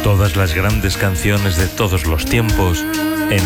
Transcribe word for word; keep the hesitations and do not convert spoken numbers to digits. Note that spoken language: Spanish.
Todas las grandes canciones de todos los tiempos en